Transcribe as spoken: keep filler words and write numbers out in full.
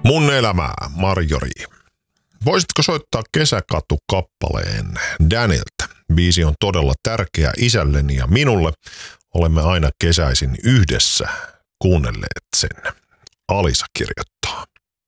Mun elämää, Marjorie. Voisitko soittaa Kesäkatu-kappaleen Danilta? Biisi on todella tärkeä isälleni ja minulle. Olemme aina kesäisin yhdessä kuunnelleet sen. Alisa kirjoittaa.